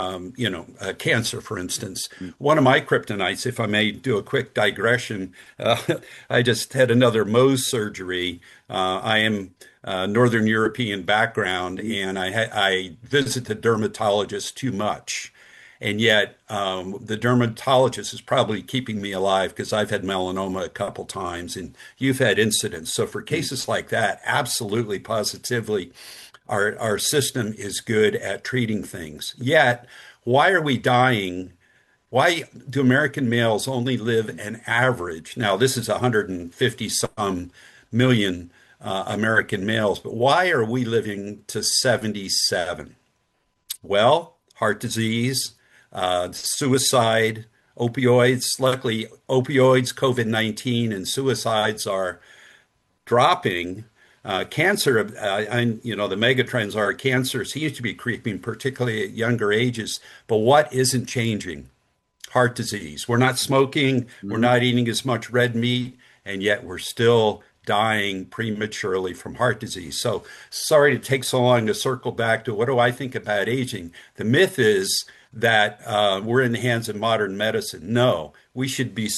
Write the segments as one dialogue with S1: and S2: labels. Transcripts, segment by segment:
S1: cancer, for instance. One of my kryptonites, if I may do a quick digression, I just had another Mohs surgery. I am Northern European background, and I visit the dermatologist too much. And yet, the dermatologist is probably keeping me alive because I've had melanoma a couple times and you've had incidents. So for cases like that, absolutely, positively, our system is good at treating things. Yet, why are we dying? Why do American males only live an average? Now, this is 150 some million American males, but why are we living to 77? Well, heart disease, suicide, opioids. Luckily, opioids, COVID-19, and suicides are dropping. Cancer, the megatrends are cancer seems to be creeping, particularly at younger ages. But what isn't changing? Heart disease. We're not smoking. We're not eating as much red meat, and yet we're still dying prematurely from heart disease. So sorry to take so long to circle back to what do I think about aging. The myth is that we're in the hands of modern medicine. No, we should be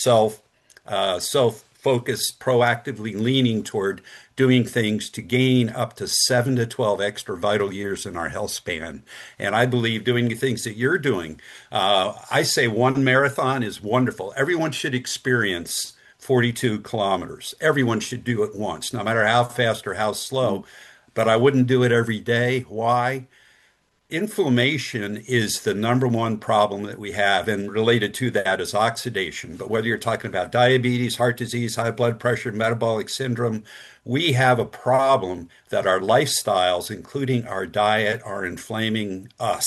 S1: self-focused, proactively leaning toward doing things to gain up to 7 to 12 extra vital years in our health span. And I believe doing the things that you're doing, I say one marathon is wonderful. Everyone should experience 42 kilometers. Everyone should do it once, no matter how fast or how slow. But I wouldn't do it every day. Why? Inflammation is the number one problem that we have, and related to that is oxidation. But whether you're talking about diabetes, heart disease, high blood pressure, metabolic syndrome, we have a problem that our lifestyles, including our diet, are inflaming us.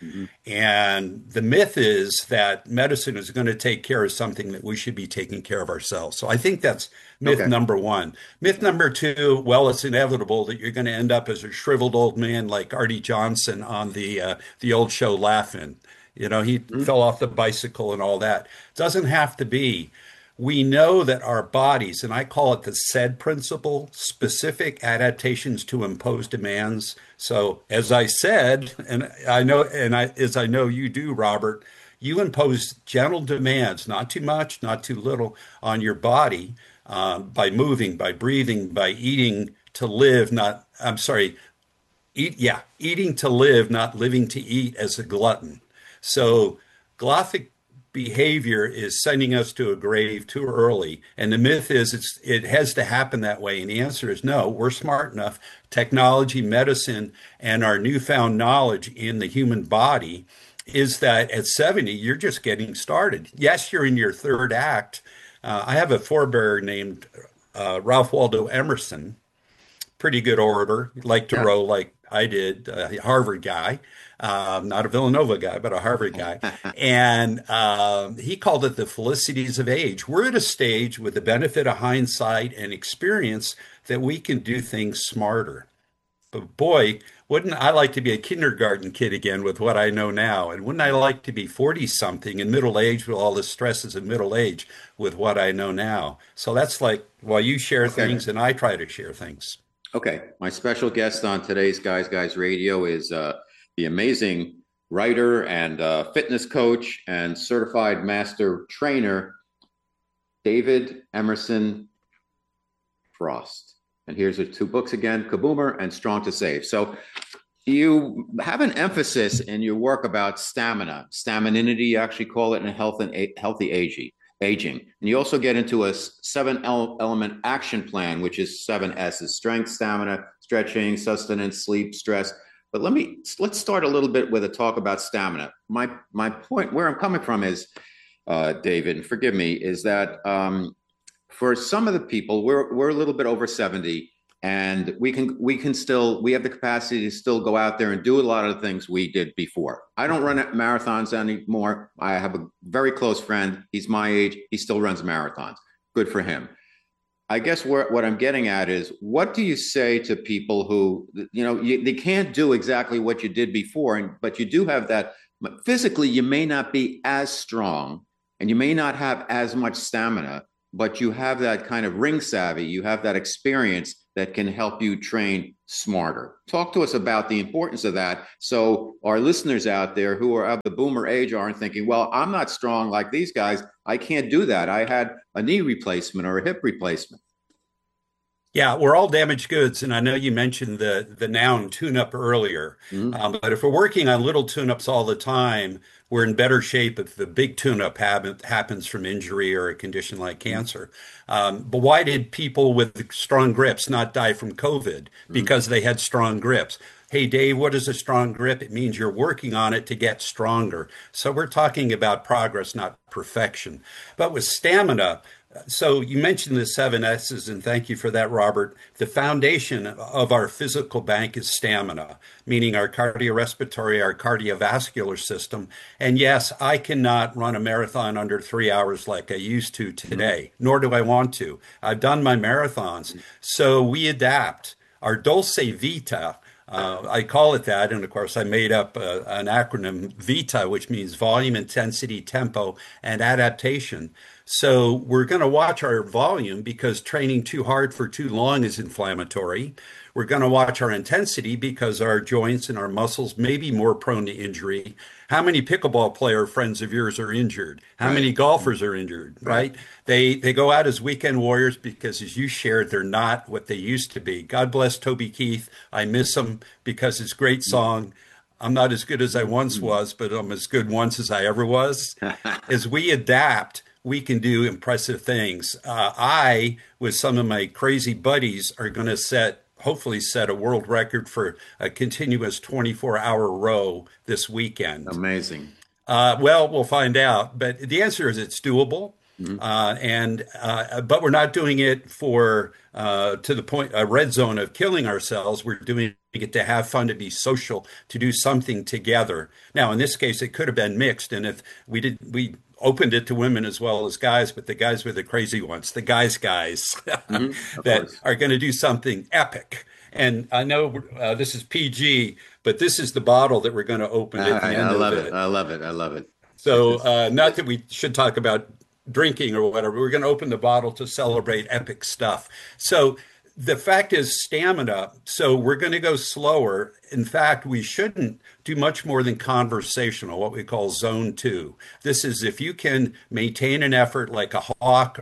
S1: And the myth is that medicine is going to take care of something that we should be taking care of ourselves. So I think that's myth number one. Myth number two, well, it's inevitable that you're going to end up as a shriveled old man like Artie Johnson on the old show Laugh-In. He fell off the bicycle and all that. Doesn't have to be. We know that our bodies, and I call it the SAID principle, specific adaptations to imposed demands. So as I said, as I know you do, Robert, you impose gentle demands, not too much, not too little, on your body by moving, by breathing, by eating to live, eating to live, not living to eat as a glutton. So Gothic behavior is sending us to a grave too early. And the myth is it has to happen that way. And the answer is no, we're smart enough. Technology, medicine, and our newfound knowledge in the human body is that at 70, you're just getting started. Yes, you're in your third act. I have a forebear named Ralph Waldo Emerson, pretty good orator, liked to row like I did, a Harvard guy. Not a Villanova guy, but a Harvard guy. And he called it the felicities of age. We're at a stage with the benefit of hindsight and experience that we can do things smarter. But boy, wouldn't I like to be a kindergarten kid again with what I know now? And wouldn't I like to be 40 something in middle age with all the stresses of middle age with what I know now? So that's like, while you share things and I try to share things.
S2: Okay. My special guest on today's Guys Radio is the amazing writer and fitness coach and certified master trainer, David Emerson Frost. And here's the two books again, Kaboomer and Strong to Save. So you have an emphasis in your work about stamina, stamininity, you actually call it, in healthy aging. And you also get into a 7-element action plan, which is 7 S's: strength, stamina, stretching, sustenance, sleep, stress. But let's start a little bit with a talk about stamina. My point, where I'm coming from is, David, and forgive me, is that for some of the people, we're a little bit over 70, and we have the capacity to still go out there and do a lot of the things we did before. I don't run marathons anymore. I have a very close friend. He's my age. He still runs marathons. Good for him. I guess what I'm getting at is, what do you say to people who, they can't do exactly what you did before, but you do have that physically, you may not be as strong and you may not have as much stamina, but you have that kind of ring savvy, you have that experience that can help you train smarter. Talk to us about the importance of that, so our listeners out there who are of the boomer age aren't thinking, well, I'm not strong like these guys, I can't do that, I had a knee replacement or a hip replacement.
S1: Yeah, we're all damaged goods, and I know you mentioned the noun tune-up earlier.
S2: Mm-hmm.
S1: But if we're working on little tune-ups all the time, we're in better shape if the big tune-up happens from injury or a condition like cancer. But why did people with strong grips not die from COVID? Because they had strong grips. Hey, Dave, what is a strong grip? It means you're working on it to get stronger. So we're talking about progress, not perfection. But with stamina, so you mentioned the 7S's, and thank you for that, Robert. The foundation of our physical bank is stamina, meaning our cardiorespiratory, our cardiovascular system. And yes, I cannot run a marathon under 3 hours like I used to today, nor do I want to. I've done my marathons. So we adapt. Our dulce vita, I call it that, and of course I made up an acronym VITA, which means volume, intensity, tempo, and adaptation. So we're going to watch our volume because training too hard for too long is inflammatory. We're going to watch our intensity because our joints and our muscles may be more prone to injury. How many pickleball player friends of yours are injured? How many golfers are injured, right? They go out as weekend warriors because, as you shared, they're not what they used to be. God bless Toby Keith. I miss him because his great song, I'm not as good as I once was, but I'm as good once as I ever was. As we adapt, we can do impressive things. I, with some of my crazy buddies, are going to hopefully set a world record for a continuous 24-hour row this weekend.
S2: Amazing.
S1: Well, we'll find out. But the answer is it's doable. But we're not doing it for to the point a red zone of killing ourselves. We're doing it to have fun, to be social, to do something together. Now, in this case, it could have been mixed, and if we opened it to women as well as guys, but the guys were the crazy ones, the guys that are going to do something epic. And I know this is PG, but this is the bottle that we're going to open at the end of it.
S2: I love it. I love it.
S1: So not that we should talk about drinking or whatever. We're going to open the bottle to celebrate epic stuff. So the fact is stamina. So we're going to go slower. In fact, we shouldn't do much more than conversational, what we call zone 2. This is if you can maintain an effort like walk,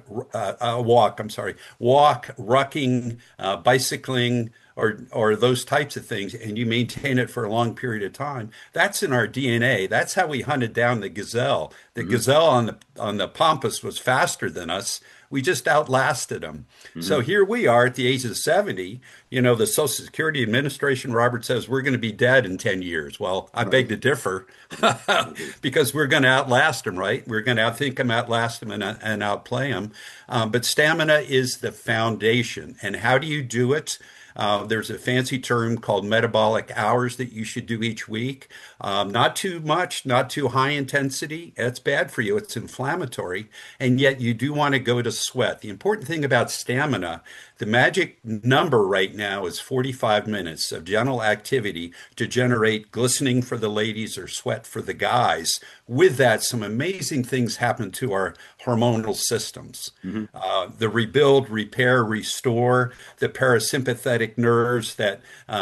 S1: rucking, bicycling, or those types of things, and you maintain it for a long period of time. That's in our DNA. That's how we hunted down the gazelle. The gazelle on the pampas was faster than us. We just outlasted them. So here we are at the age of 70. You know, the Social Security Administration, Robert says, we're going to be dead in 10 years. Well, I beg to differ because we're going to outlast them, right? We're going to outthink them, outlast them, and outplay them. But stamina is the foundation. And how do you do it? There's a fancy term called metabolic hours that you should do each week. Not too much, not too high intensity. That's bad for you. It's inflammatory. And yet you do want to go to sweat. The important thing about stamina, the magic number right now is 45 minutes of gentle activity to generate glistening for the ladies or sweat for the guys. With that, some amazing things happen to our hormonal systems. The rebuild, repair, restore, the parasympathetic nerves that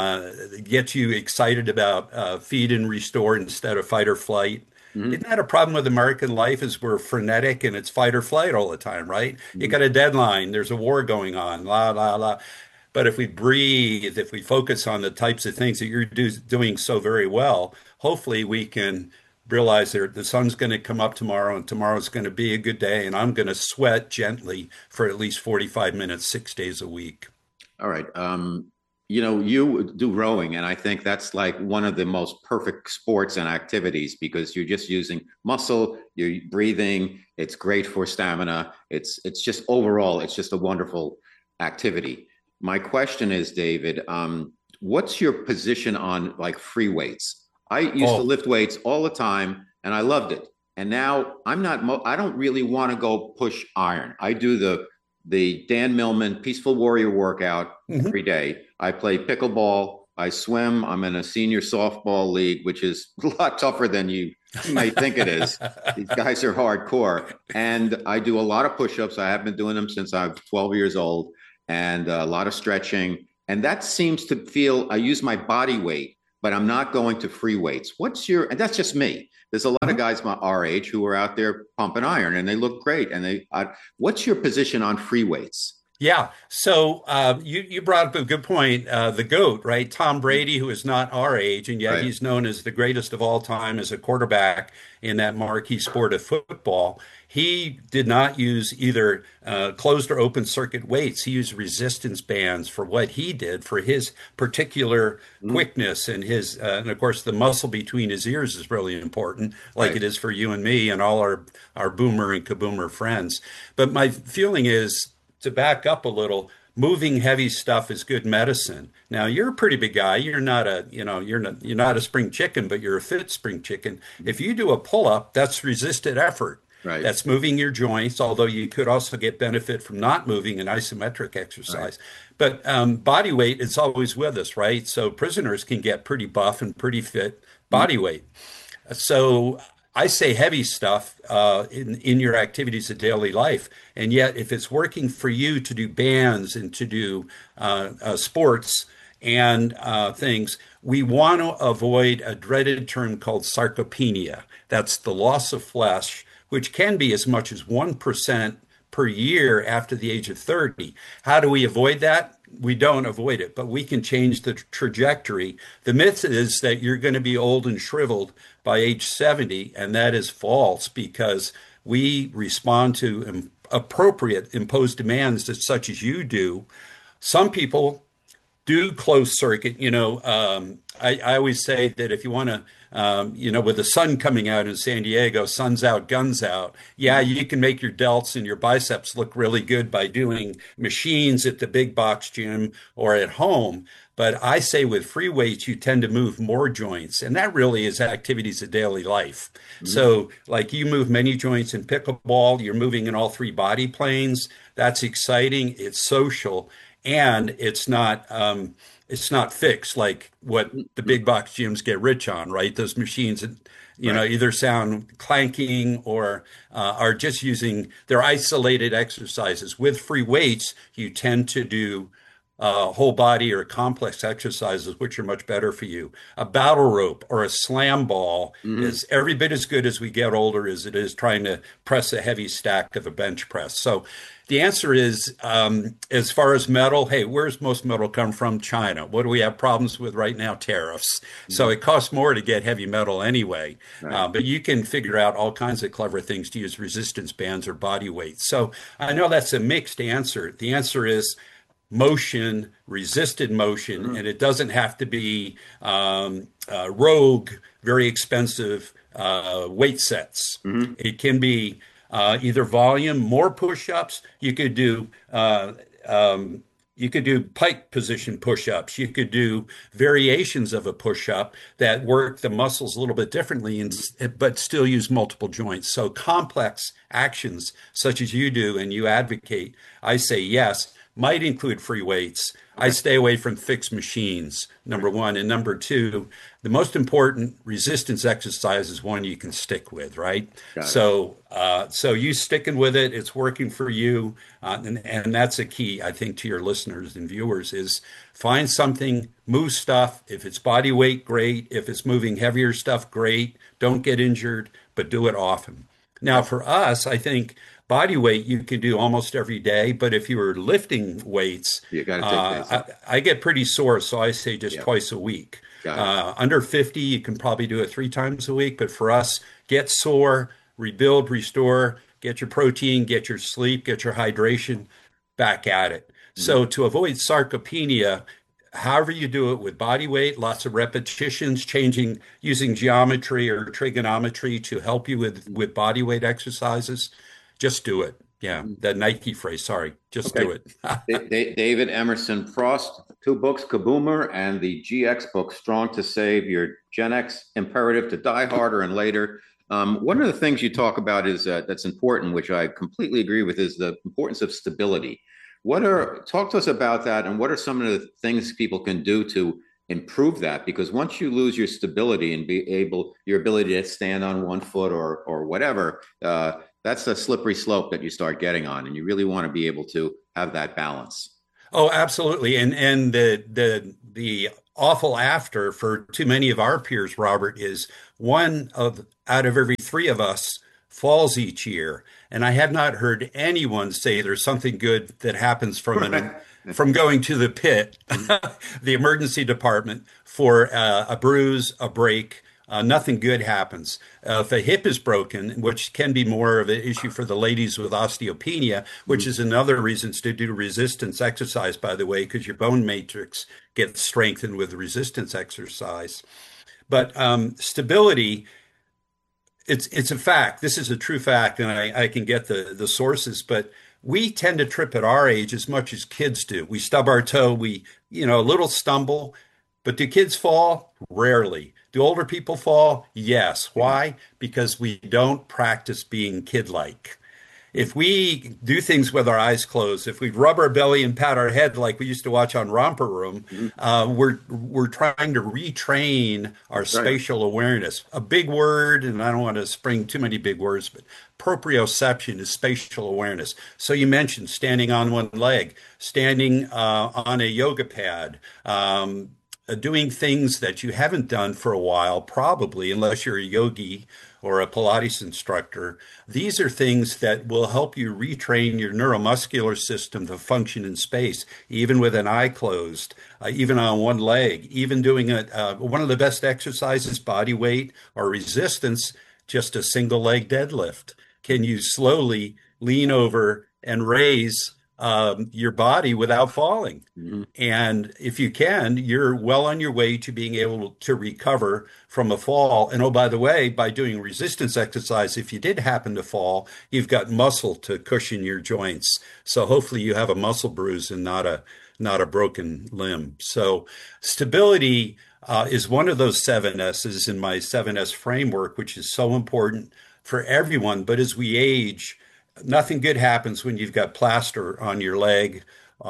S1: get you excited about feed and restore instead of fight or flight. Isn't that a problem with American life is we're frenetic and it's fight or flight all the time, right? You got a deadline, there's a war going on, la, la, la. But if we breathe, if we focus on the types of things that you're doing so very well, hopefully we can realize that the sun's going to come up tomorrow and tomorrow's going to be a good day and I'm going to sweat gently for at least 45 minutes, 6 days a week.
S2: All right. You know, you do rowing, and I think that's like one of the most perfect sports and activities because you're just using muscle, you're breathing. It's great for stamina. It's just overall, it's just a wonderful activity. My question is, David, what's your position on like free weights? I used to lift weights all the time, and I loved it. And now I don't really want to go push iron. I do the Dan Millman Peaceful Warrior workout every day. I play pickleball. I swim. I'm in a senior softball league, which is a lot tougher than you might think it is. These guys are hardcore. And I do a lot of push-ups. I have been doing them since I was 12 years old. and a lot of stretching. And that seems to feel, I use my body weight, but I'm not going to free weights. And that's just me. There's a lot of guys our age who are out there pumping iron and they look great. And what's your position on free weights?
S1: Yeah. So you brought up a good point. The GOAT, right? Tom Brady, who is not our age, and yet
S2: Right.
S1: he's known as the greatest of all time as a quarterback in that marquee sport of football. He did not use either closed or open circuit weights. He used resistance bands for what he did for his particular quickness and and of course, the muscle between his ears is really important, like
S2: Right.
S1: it is for you and me and all our boomer and kaboomer friends. But my feeling is, to back up a little, moving heavy stuff is good medicine. Now you're a pretty big guy. You're not you're not a spring chicken, but you're a fit spring chicken. If you do a pull up, that's resisted effort.
S2: Right.
S1: That's moving your joints, although you could also get benefit from not moving in isometric exercise. But body weight is always with us, right? So prisoners can get pretty buff and pretty fit body weight. So I say heavy stuff in your activities of daily life. And yet, if it's working for you to do bands and to do sports and things, we want to avoid a dreaded term called sarcopenia. That's the loss of flesh, which can be as much as 1% per year after the age of 30. How do we avoid that? We don't avoid it, but we can change the trajectory. The myth is that you're going to be old and shriveled by age 70, and that is false because we respond to appropriate imposed demands such as you do. Some people do closed circuit. I always say that if you want to, with the sun coming out in San Diego, sun's out, guns out. Yeah, you can make your delts and your biceps look really good by doing machines at the big box gym or at home. But I say with free weights, you tend to move more joints. And that really is activities of daily life. So like you move many joints in pickleball, you're moving in all three body planes. That's exciting. It's social. And it's not fixed like what the big box gyms get rich on, right? Those machines that either sound clanking or are just they're isolated exercises. With free weights, you tend to do whole body or complex exercises, which are much better for you. A battle rope or a slam ball is every bit as good as we get older as it is trying to press a heavy stack of a bench press. So the answer is, as far as metal, hey, where's most metal come from? China. What do we have problems with right now? Tariffs. So it costs more to get heavy metal anyway. But you can figure out all kinds of clever things to use resistance bands or body weight. So I know that's a mixed answer. The answer is motion, resisted motion, and it doesn't have to be rogue, very expensive weight sets. It can be either volume, more push-ups. You could do pike position push-ups. You could do variations of a push-up that work the muscles a little bit differently, but still use multiple joints. So complex actions such as you do and you advocate, I say yes, might include free weights. I stay away from fixed machines, number one. And number two, the most important resistance exercise is one you can stick with, right? So you sticking with it, it's working for you. And that's a key, I think, to your listeners and viewers is find something, move stuff. If it's body weight, great. If it's moving heavier stuff, great. Don't get injured, but do it often. Now, for us, I think body weight you can do almost every day, but if you were lifting weights,
S2: You got to take this.
S1: I get pretty sore, so I say just twice a week. Under 50, you can probably do it 3 times a week, but for us, get sore, rebuild, restore, get your protein, get your sleep, get your hydration, back at it. So to avoid sarcopenia, however you do it with body weight, lots of repetitions, using geometry or trigonometry to help you with body weight exercises, just do it. Yeah, that Nike phrase, sorry, just do it.
S2: David Emerson Frost, 2 books, Kaboomer and the GX book, Strong to Save, your Gen X imperative to die harder and later. One of the things you talk about is that's important, which I completely agree with, is the importance of stability. Talk to us about that, and what are some of the things people can do to improve that? Because once you lose your stability and your ability to stand on one foot or whatever, that's a slippery slope that you start getting on, and you really want to be able to have that balance.
S1: Oh, absolutely. And the awful after for too many of our peers, Robert, is one of out of every three of us falls each year. And I have not heard anyone say there's something good that happens
S2: Right.
S1: from going to the pit,
S2: Mhm.
S1: the emergency department for a bruise, a break. Nothing good happens. If a hip is broken, which can be more of an issue for the ladies with osteopenia, which
S2: Mhm.
S1: is another reason to do resistance exercise, by the way, because your bone matrix gets strengthened with resistance exercise. But stability, it's a fact. This is a true fact, and I can get the sources, but we tend to trip at our age as much as kids do. We stub our toe, a little stumble, but do kids fall? Rarely. Do older people fall? Yes.
S2: Yeah.
S1: Why? Because we don't practice being kid-like.
S2: Mhm.
S1: If we do things with our eyes closed, if we rub our belly and pat our head like we used to watch on Romper Room,
S2: Mhm.
S1: we're trying to retrain our
S2: That's right.
S1: spatial awareness. A big word, and I don't want to spring too many big words, but proprioception is spatial awareness. So you mentioned standing on one leg, standing on a yoga pad. Doing things that you haven't done for a while, probably, unless you're a yogi or a Pilates instructor. These are things that will help you retrain your neuromuscular system to function in space, even with an eye closed, even on one leg, even doing one of the best exercises, body weight or resistance, just a single leg deadlift. Can you slowly lean over and raise your body without falling?
S2: Mhm.
S1: And if you can, you're well on your way to being able to recover from a fall. And oh, by the way, by doing resistance exercise, if you did happen to fall, you've got muscle to cushion your joints. So hopefully you have a muscle bruise and not a broken limb. So stability is one of those seven S's in my 7S framework, which is so important for everyone. But as we age, nothing good happens when you've got plaster on your leg,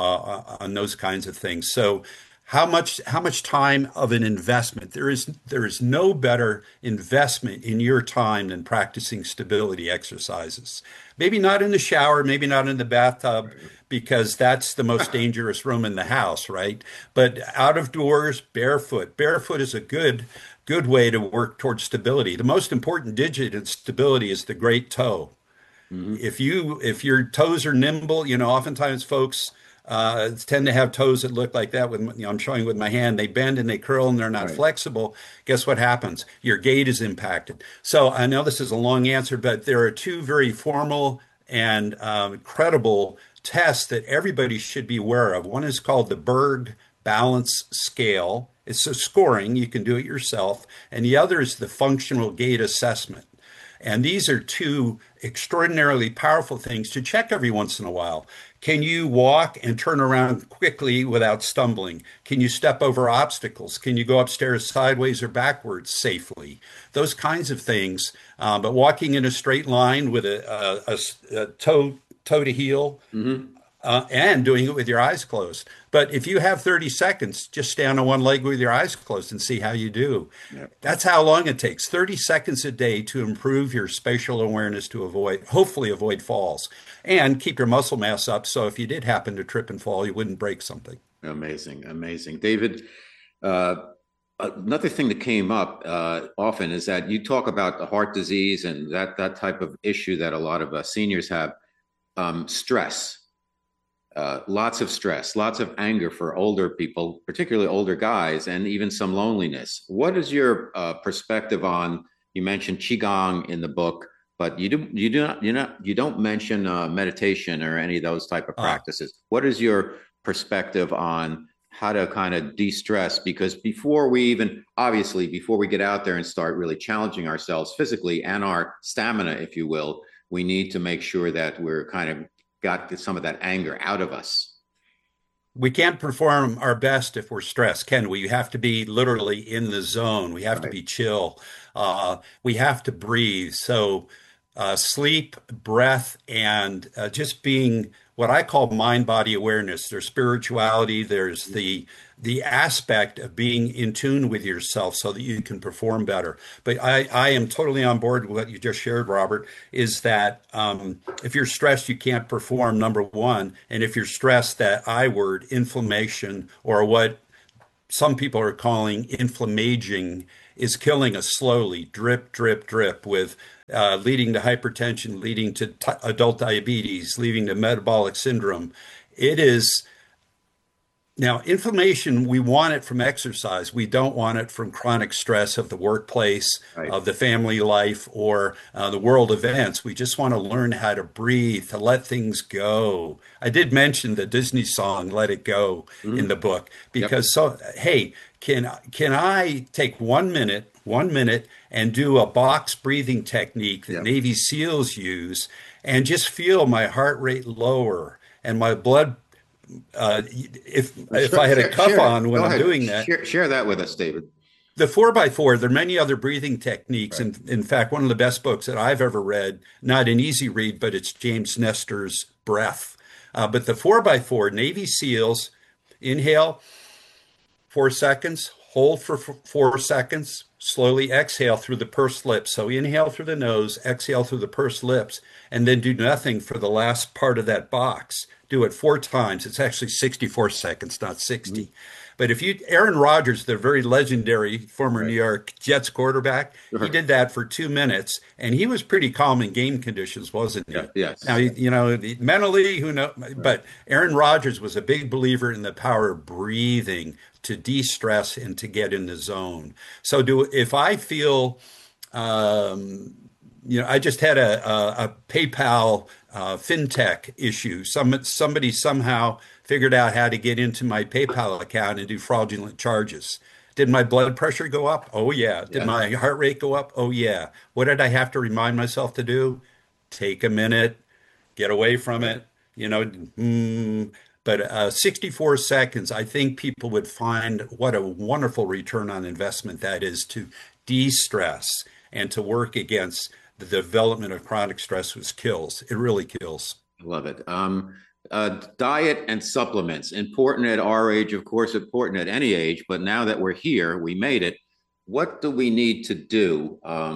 S1: on those kinds of things. So how much time of an investment? There is no better investment in your time than practicing stability exercises. Maybe not in the shower, maybe not in the bathtub, because that's the most dangerous room in the house, right? But out of doors, barefoot. Barefoot is a good way to work towards stability. The most important digit in stability is the great toe.
S2: Mhm.
S1: If your toes are nimble, oftentimes folks tend to have toes that look like that. I'm showing with my hand, they bend and they curl and they're not
S2: Right.
S1: flexible. Guess what happens? Your gait is impacted. So I know this is a long answer, but there are two very formal and credible tests that everybody should be aware of. One is called the Berg Balance Scale. It's a scoring. You can do it yourself. And the other is the Functional Gait Assessment. And these are two extraordinarily powerful things to check every once in a while. Can you walk and turn around quickly without stumbling? Can you step over obstacles? Can you go upstairs sideways or backwards safely? Those kinds of things. But walking in a straight line with a toe to heel
S2: Mhm.
S1: and doing it with your eyes closed. But if you have 30 seconds, just stand on one leg with your eyes closed and see how you do.
S2: Yeah.
S1: That's how long it takes. 30 seconds a day to improve your spatial awareness to hopefully avoid falls and keep your muscle mass up. So if you did happen to trip and fall, you wouldn't break something.
S2: Amazing, amazing. David, uh, another thing that came up often is that you talk about the heart disease and that type of issue that a lot of seniors have. Stress, lots of stress, lots of anger for older people, particularly older guys, and even some loneliness. What is your perspective on? You mentioned qigong in the book, but you don't mention meditation or any of those type of
S1: Uh,
S2: practices. What is your perspective on how to kind of de-stress? Because before we even, obviously, before we get out there and start really challenging ourselves physically and our stamina, if you will, we need to make sure that we're kind of got some of that anger out of us.
S1: we can't perform our best if we're stressed, can we? We have to be literally in the zone. We have to
S2: Right.
S1: be chill. We have to breathe. So, sleep, breath, and just being what I call mind body awareness. There's spirituality, there's the aspect of being in tune with yourself so that you can perform better. But I am totally on board with what you just shared, Robert, is that if you're stressed, you can't perform, number one. And if you're stressed, that I word, inflammation, or what some people are calling inflammaging, is killing us slowly, drip, drip, drip, with leading to hypertension, leading to adult diabetes, leading to metabolic syndrome. It is now inflammation. We want it from exercise. We don't want it from chronic stress of the workplace,
S2: Right.
S1: of the family life, or the world events. We just want to learn how to breathe, to let things go. I did mention the Disney song "Let It Go" in
S2: Mhm.
S1: the book
S2: Yep.
S1: because hey, can I take 1 minute, and do a box breathing technique that
S2: Yep.
S1: Navy SEALs use, and just feel my heart rate lower and my blood. If I had a cuff
S2: Share it.
S1: on when
S2: Go
S1: I'm
S2: ahead.
S1: doing that,
S2: Share that with us, David.
S1: the 4x4, there are many other breathing techniques.
S2: Right.
S1: In fact, one of the best books that I've ever read, not an easy read, but it's James Nestor's Breath. But the 4x4, Navy SEALs, inhale 4 seconds, hold for 4 seconds, slowly exhale through the pursed lips. So inhale through the nose, exhale through the pursed lips, and then do nothing for the last part of that box. Do it 4 times. It's actually 64 seconds, not 60. But if you, Aaron Rodgers, the very legendary former New
S2: Right.
S1: York Jets quarterback, he
S2: Sure.
S1: did that for 2 minutes, and he was pretty calm in game conditions, wasn't
S2: Yeah.
S1: he? Now,
S2: Yes.
S1: mentally, who knows?
S2: Right.
S1: But Aaron Rodgers was a big believer in the power of breathing to de-stress and to get in the zone. So, if I feel I just had a PayPal fintech issue. Somebody somehow figured out how to get into my PayPal account and do fraudulent charges. Did my blood pressure go up? Oh, yeah. Did
S2: Yes.
S1: my heart rate go up? Oh, yeah. What did I have to remind myself to do? Take a minute, get away from
S2: Right.
S1: it. You know, but 64 seconds, I think people would find what a wonderful return on investment that is to de stress and to work against the development of chronic stress, which kills. It really kills.
S2: I love it. Diet and supplements, important at our age, of course, important at any age, but now that we're here, we made it. What do we need to do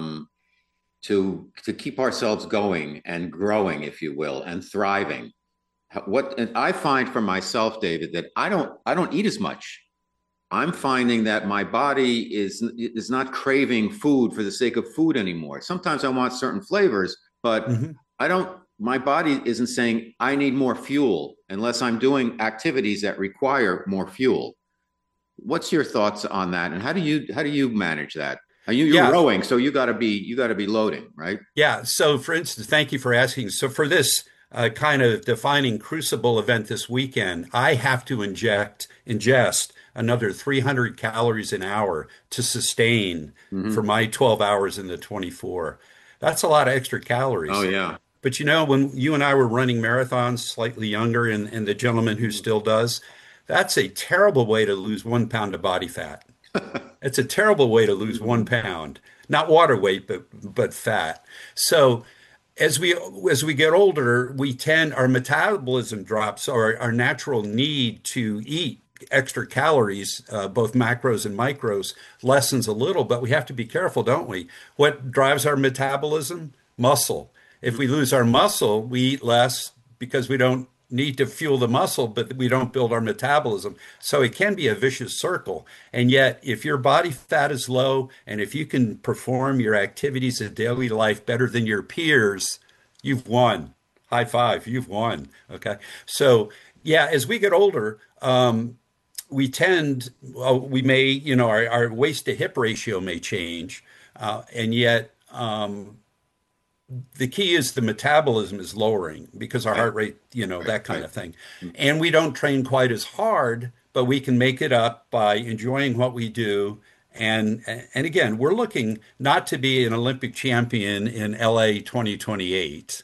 S2: to keep ourselves going and growing, if you will, and thriving? What and I find for myself, David, that I don't eat as much. I'm finding that my body is not craving food for the sake of food anymore. Sometimes I want certain flavors, but
S1: Mhm.
S2: I don't. My body isn't saying I need more fuel unless I'm doing activities that require more fuel. What's your thoughts on that, and how do you manage that? You're
S1: Yeah,
S2: rowing, so you got to be loading, right?
S1: yeah. So, for instance, thank you for asking. So, for this kind of defining crucible event this weekend, I have to ingest another 300 calories an hour to sustain for
S2: Hmm.
S1: my 12 hours in the 24. That's a lot of extra
S2: Oh
S1: calories.
S2: yeah.
S1: But when you and I were running marathons, slightly younger, and the gentleman who still does, that's a terrible way to lose 1 pound of body fat. It's a terrible way to lose 1 pound, not water weight, but fat. So as we get older, our metabolism drops, or our natural need to eat extra calories, both macros and micros, lessens a little. But we have to be careful, don't we? What drives our metabolism? Muscle. If we lose our muscle, we eat less because we don't need to fuel the muscle, but we don't build our metabolism. So it can be a vicious circle. And yet, if your body fat is low and if you can perform your activities of daily life better than your peers, you've won. High five, you've won. Okay. So, yeah, as we get older, we may, our waist to hip ratio may change. And yet, the key is the metabolism is lowering because our
S2: Right.
S1: heart rate,
S2: Right.
S1: that kind
S2: Right.
S1: of thing. And we don't train quite as hard, but we can make it up by enjoying what we do. And again, we're looking not to be an Olympic champion in LA 2028.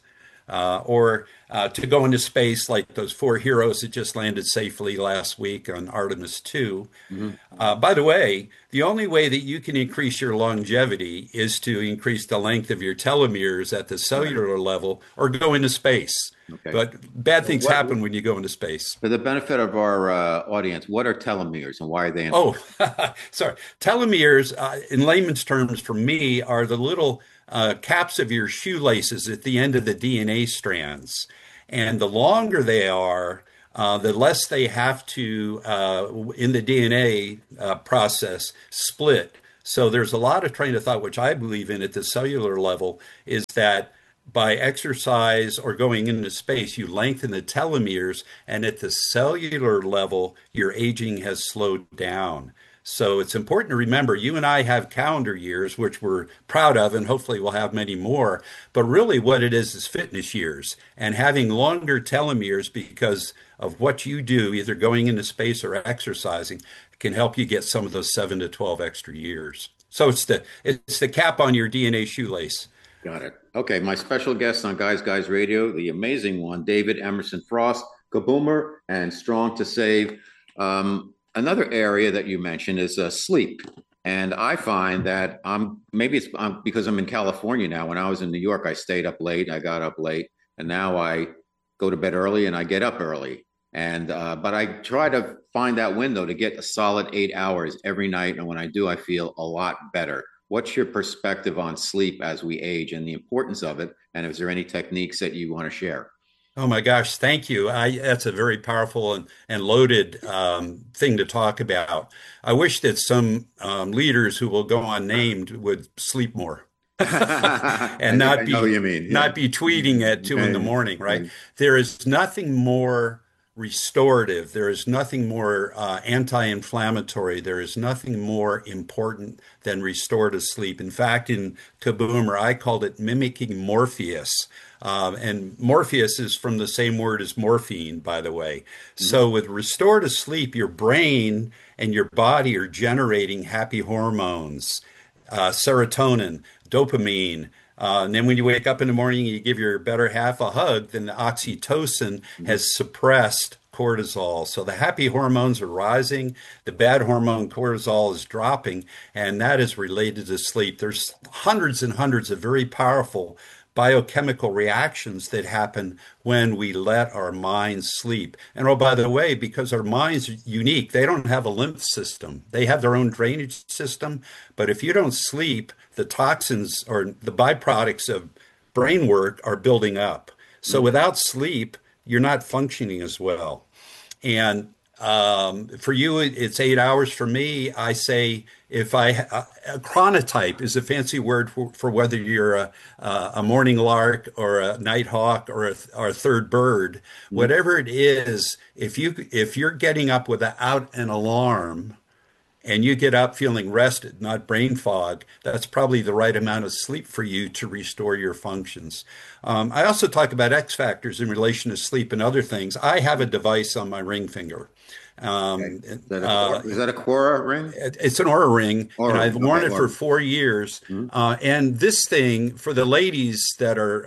S1: or to go into space like those four heroes that just landed safely last week on Artemis 2.
S2: Mhm.
S1: By the way, the only way that you can increase your longevity is to increase the length of your telomeres at the
S2: Right.
S1: cellular level or go into space.
S2: Okay.
S1: But bad things
S2: What,
S1: happen when you go into space.
S2: for the benefit of our audience, what are telomeres and why are they
S1: Oh,
S2: important?
S1: sorry. Telomeres, in layman's terms, for me, are the little caps of your shoelaces at the end of the DNA strands. And the longer they are, the less they have to, in the DNA process, split. So there's a lot of train of thought, which I believe in at the cellular level, is that by exercise or going into space, you lengthen the telomeres, and at the cellular level, your aging has slowed down. So it's important to remember you and I have calendar years, which we're proud of, and hopefully we'll have many more. But really, what it is fitness years and having longer telomeres because of what you do, either going into space or exercising, can help you get some of those 7 to 12 extra years. So it's the cap on your DNA shoelace.
S2: Got it. Okay, my special guest on Guys Radio, the amazing one, David Emerson Frost, Kaboomer, and Strong to Save. Another area that you mentioned is sleep. And I find that maybe it's because I'm in California now. When I was in New York, I stayed up late, I got up late, and now I go to bed early and I get up early. And but I try to find that window to get a solid 8 hours every night. And when I do, I feel a lot better. What's your perspective on sleep as we age and the importance of it? And is there any techniques that you want to share?
S1: Oh my gosh, thank you. That's a very powerful and loaded thing to talk about. I wish that some leaders who will go unnamed would sleep more
S2: I
S1: and
S2: think I know what you mean. Yeah.
S1: not be tweeting at 2 in the morning, right?
S2: Okay.
S1: There is nothing more restorative. There is nothing more anti-inflammatory. There is nothing more important than restorative sleep. In fact, in Kaboomer, I called it mimicking Morpheus. And Morpheus is from the same word as morphine, by the way. So with restorative sleep, your brain and your body are generating happy hormones, serotonin, dopamine. And then when you wake up in the morning and you give your better half a hug, then the oxytocin has suppressed cortisol. So the happy hormones are rising, the bad hormone cortisol is dropping, and that is related to sleep. There's hundreds and hundreds of very powerful biochemical reactions that happen when we let our minds sleep. And oh, by the way, because our minds are unique, they don't have a lymph system. They have their own drainage system. But if you don't sleep, the toxins or the byproducts of brain work are building up. So without sleep, you're not functioning as well. And for you, it's 8 hours. For me, I say if a chronotype is a fancy word for whether you're a morning lark or a night hawk or a third bird, whatever it is, if you're getting up without an alarm and you get up feeling rested, not brain fog, that's probably the right amount of sleep for you to restore your functions. I also talk about X factors in relation to sleep and other things. I have a device on my ring finger.
S2: Okay. Is that a Quora ring?
S1: It's an Aura ring, and
S2: Aura.
S1: I've worn
S2: Okay,
S1: it for
S2: Aura.
S1: 4 years. And this thing, for the ladies that are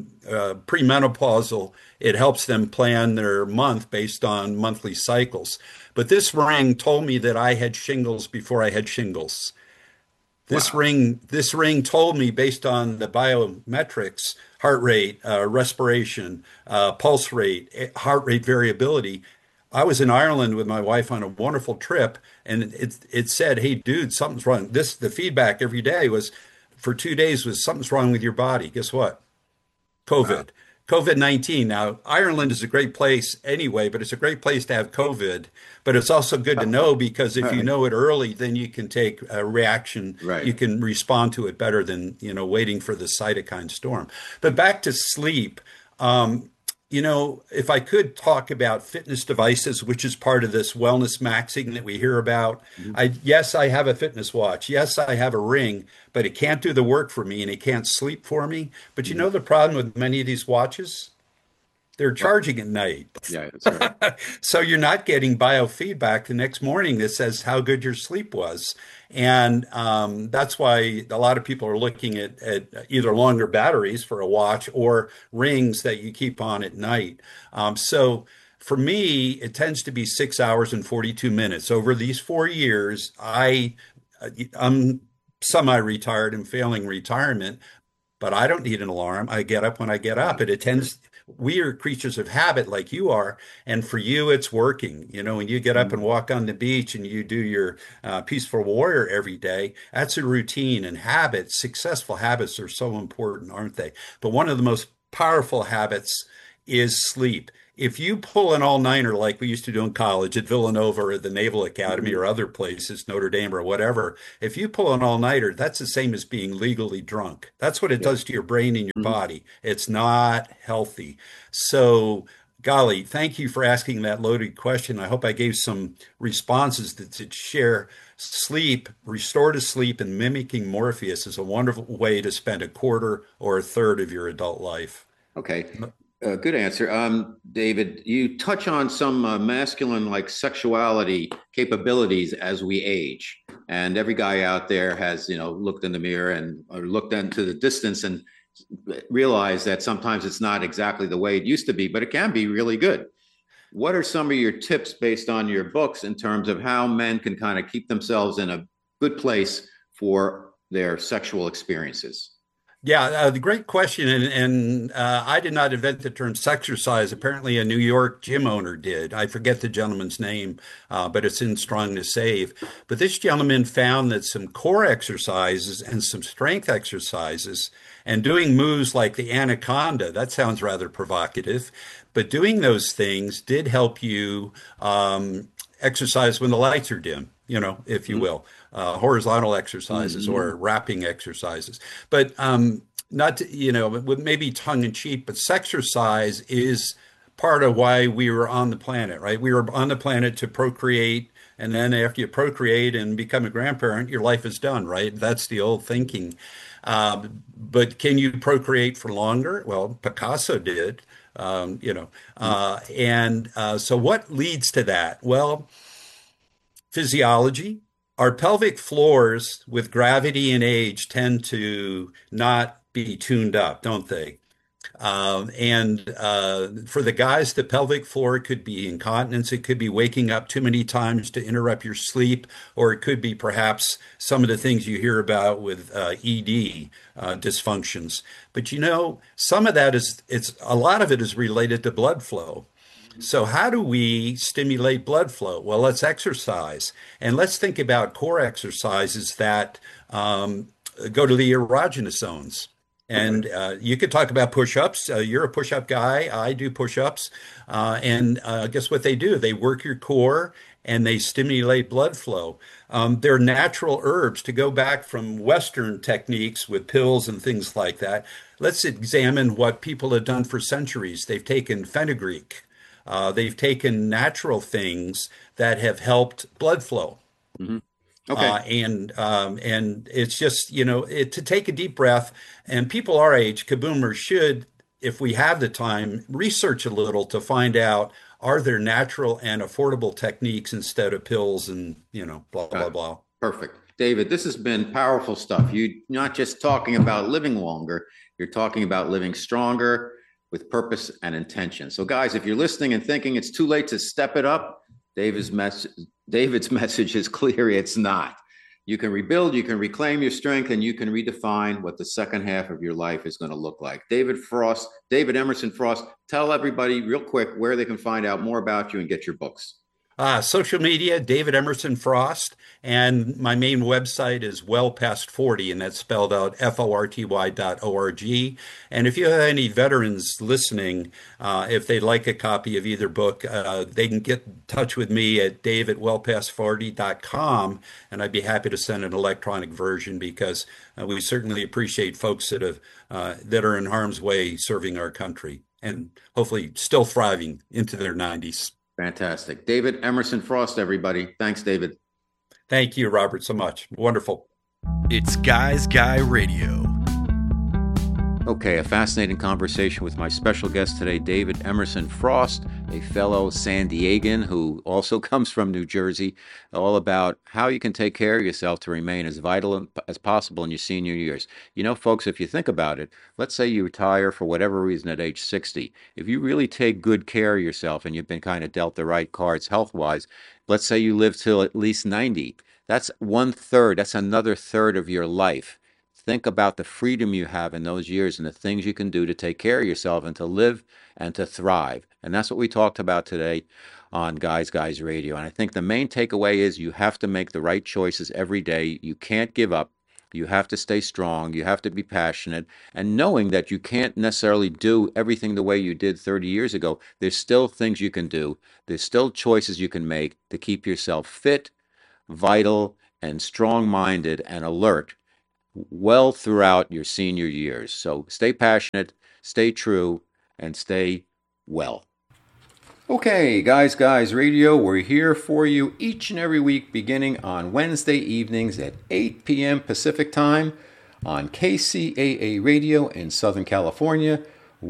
S1: premenopausal, it helps them plan their month based on monthly cycles. But this ring told me that I had shingles before I had shingles.
S2: Wow.
S1: This ring told me based on the biometrics, heart rate, respiration, pulse rate, heart rate variability. I was in Ireland with my wife on a wonderful trip, and it said, "Hey, dude, something's wrong." The feedback every day was for 2 days was something's wrong with your body. Guess what?
S2: Wow.
S1: COVID. COVID-19. Now, Ireland is a great place anyway, but it's a great place to have COVID. But it's also good to know because if you
S2: Right.
S1: know it early, then you can take a reaction.
S2: Right.
S1: You can respond to it better than, waiting for the cytokine storm. But back to sleep. If I could talk about fitness devices, which is part of this wellness maxing that we hear about, yes, I have a fitness watch. Yes, I have a ring, but it can't do the work for me and it can't sleep for me. But you know the problem with many of these watches? they're
S2: Right.
S1: charging at night.
S2: Yeah, that's right.
S1: So you're not getting biofeedback the next morning that says how good your sleep was. And that's why a lot of people are looking at either longer batteries for a watch or rings that you keep on at night. So for me, it tends to be 6 hours and 42 minutes. Over these 4 years, I'm semi-retired and failing retirement, but I don't need an alarm. I get up when I get up. And it tends, we are creatures of habit like you are. And for you, it's working. You know, when you get up and walk on the beach and you do your peaceful warrior every day, that's a routine and habits. Successful habits are so important, aren't they? But one of the most powerful habits is sleep. If you pull an all-nighter like we used to do in college at Villanova or the Naval Academy or other places, Notre Dame or whatever, if you pull an all-nighter, that's the same as being legally drunk. That's what it does to your brain and your
S2: Mhm.
S1: body. It's not healthy. So, golly, thank you for asking that loaded question. I hope I gave some responses that share sleep, restorative sleep, and mimicking Morpheus is a wonderful way to spend a quarter or a third of your adult life.
S2: Okay. Good answer. David, you touch on some masculine like sexuality capabilities as we age. And every guy out there has, looked in the mirror and or looked into the distance and realized that sometimes it's not exactly the way it used to be, but it can be really good. What are some of your tips based on your books in terms of how men can kind of keep themselves in a good place for their sexual experiences?
S1: Yeah, the great question. And I did not invent the term sexercise. Apparently, a New York gym owner did. I forget the gentleman's name, but it's in Strong to Save. But this gentleman found that some core exercises and some strength exercises and doing moves like the anaconda, that sounds rather provocative, but doing those things did help you exercise when the lights are dim, if you will, horizontal exercises or wrapping exercises. But not to, with maybe tongue in cheek, but sexercise is part of why we were on the planet, right? We were on the planet to procreate. And then after you procreate and become a grandparent, your life is done, right? That's the old thinking. But can you procreate for longer? Well, Picasso did. So what leads to that? Well, physiology. Our pelvic floors with gravity and age tend to not be tuned up, don't they? For the guys, the pelvic floor could be incontinence. It could be waking up too many times to interrupt your sleep, or it could be perhaps some of the things you hear about with ED dysfunctions. But some of that a lot of it is related to blood flow. So how do we stimulate blood flow? Well, let's exercise. And let's think about core exercises that go to the erogenous zones. And you could talk about push-ups. You're a push-up guy. I do push-ups. Guess what they do? They work your core and they stimulate blood flow. They're natural herbs. To go back from Western techniques with pills and things like that, let's examine what people have done for centuries. They've taken fenugreek. They've taken natural things that have helped blood flow.
S2: Mm-hmm. Okay.
S1: And it's just, to take a deep breath, and people our age, kaboomers, should, if we have the time, research a little to find out, are there natural and affordable techniques instead of pills and, blah, blah, blah.
S2: Perfect. David, this has been powerful stuff. You're not just talking about living longer, you're talking about living stronger with purpose and intention. So guys, if you're listening and thinking it's too late to step it up, David's message is clear. It's not. You can rebuild, you can reclaim your strength, and you can redefine what the second half of your life is going to look like. David Emerson Frost, tell everybody real quick where they can find out more about you and get your books.
S1: Social media, David Emerson Frost, and my main website is Well Past 40, and that's spelled out forty.org. And if you have any veterans listening, if they'd like a copy of either book, they can get in touch with me at dave@wellpast40.com, and I'd be happy to send an electronic version because we certainly appreciate folks that are in harm's way serving our country and hopefully still thriving into their 90s.
S2: Fantastic. David Emerson Frost, everybody. Thanks, David.
S1: Thank you, Robert, so much. Wonderful.
S3: It's Guys Guy Radio.
S2: Okay, a fascinating conversation with my special guest today, David Emerson Frost, a fellow San Diegan who also comes from New Jersey, all about how you can take care of yourself to remain as vital as possible in your senior years. You know, folks, if you think about it, let's say you retire for whatever reason at age 60. If you really take good care of yourself and you've been kind of dealt the right cards health-wise, let's say you live till at least 90. That's 1/3, that's another third of your life. Think about the freedom you have in those years and the things you can do to take care of yourself and to live and to thrive. And that's what we talked about today on Guys Radio. And I think the main takeaway is you have to make the right choices every day. You can't give up. You have to stay strong. You have to be passionate. And knowing that you can't necessarily do everything the way you did 30 years ago, there's still things you can do. There's still choices you can make to keep yourself fit, vital, and strong-minded and alert well throughout your senior years. So stay passionate, stay true, and stay well. Okay, Guys Radio, we're here for you each and every week beginning on Wednesday evenings at 8 p.m. Pacific Time on KCAA Radio in Southern California,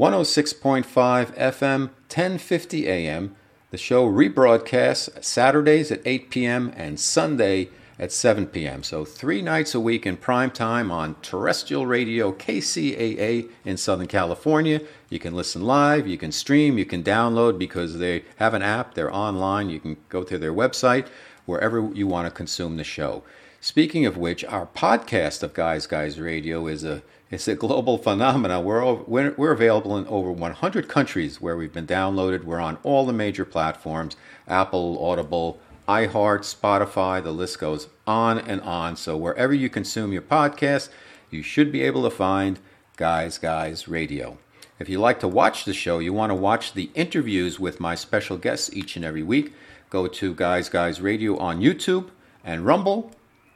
S2: 106.5 FM, 1050 AM. The show rebroadcasts Saturdays at 8 p.m. and Sunday at 7 p.m. So 3 nights a week in prime time on terrestrial radio KCAA in Southern California. You can listen live, you can stream, you can download because they have an app, they're online. You can go to their website, wherever you want to consume the show. Speaking of which, our podcast of Guys Radio is a global phenomenon. We're available in over 100 countries where we've been downloaded. We're on all the major platforms, Apple, Audible, iHeart, Spotify, the list goes on and on. So wherever you consume your podcast, you should be able to find Guys Radio. If you like to watch the show, you want to watch the interviews with my special guests each and every week, go to Guys Radio on YouTube and Rumble,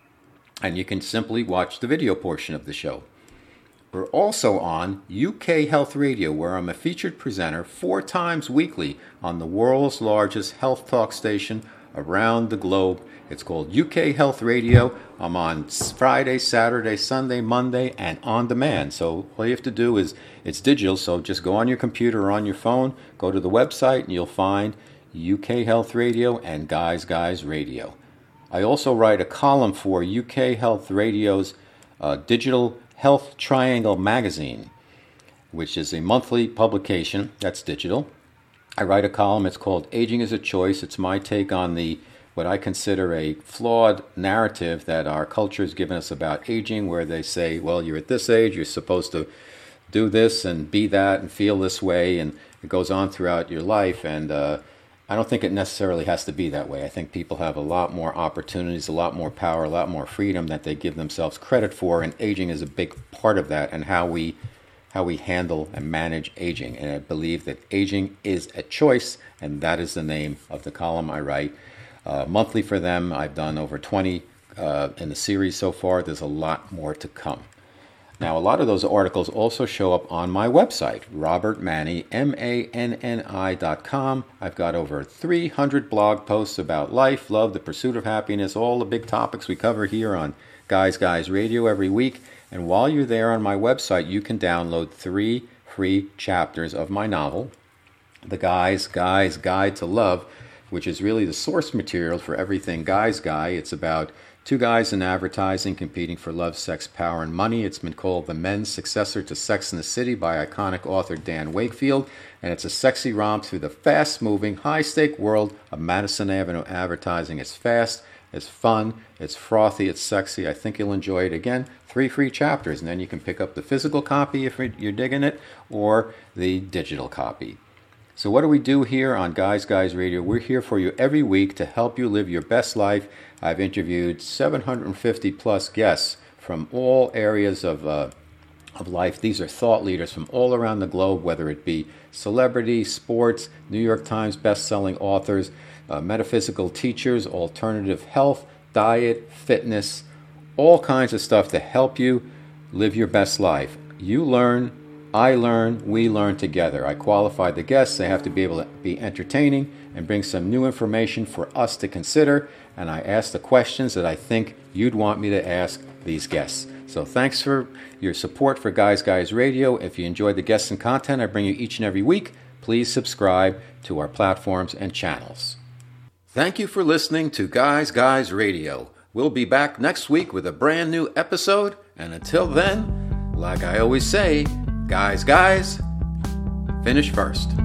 S2: and you can simply watch the video portion of the show. We're also on UK Health Radio, where I'm a featured presenter 4 times weekly on the world's largest health talk station around the globe. It's called UK Health Radio. I'm on Friday, Saturday, Sunday, Monday, and on demand. So all you have to do is, it's digital, so just go on your computer or on your phone, go to the website, and you'll find UK Health Radio and Guys Radio. I also write a column for UK Health Radio's Digital Health Triangle magazine, which is a monthly publication that's digital. I write a column, it's called Aging is a Choice. It's my take on what I consider a flawed narrative that our culture has given us about aging, where they say, well, you're at this age, you're supposed to do this and be that and feel this way, and it goes on throughout your life. And I don't think it necessarily has to be that way. I think people have a lot more opportunities, a lot more power, a lot more freedom that they give themselves credit for, and aging is a big part of that, and how we handle and manage aging. And I believe that aging is a choice, and that is the name of the column I write. Monthly for them, I've done over 20 in the series so far. There's a lot more to come. Now, a lot of those articles also show up on my website, robertmanni, MANNI.com. I've got over 300 blog posts about life, love, the pursuit of happiness, all the big topics we cover here on Guys Radio every week. And while you're there on my website, you can download 3 free chapters of my novel, The Guys Guide to Love, which is really the source material for everything Guy. It's about 2 guys in advertising competing for love, sex, power, and money. It's been called the men's successor to Sex and the City by iconic author Dan Wakefield, and it's a sexy romp through the fast-moving, high-stake world of Madison Avenue advertising. It's fast, it's fun, it's frothy, it's sexy. I think you'll enjoy it. Again, 3 free chapters, and then you can pick up the physical copy if you're digging it, or the digital copy. So what do we do here on Guys Radio? We're here for you every week to help you live your best life. I've interviewed 750 plus guests from all areas of life. These are thought leaders from all around the globe, whether it be celebrity, sports, New York Times best-selling authors, metaphysical teachers, alternative health, diet, fitness, all kinds of stuff to help you live your best life. You learn, I learn, we learn together. I qualified the guests. They have to be able to be entertaining and bring some new information for us to consider. And I ask the questions that I think you'd want me to ask these guests. So thanks for your support for Guys Guys Radio. If you enjoy the guests and content I bring you each and every week, please subscribe to our platforms and channels. Thank you for listening to Guys Guys Radio. We'll be back next week with a brand new episode. And until then, like I always say, guys, finish first.